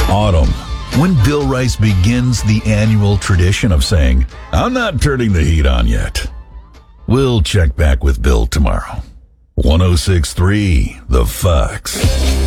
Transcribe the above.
Autumn, when Bill Rice begins the annual tradition of saying, "I'm not turning the heat on yet." We'll check back with Bill tomorrow. 106.3 The Fox.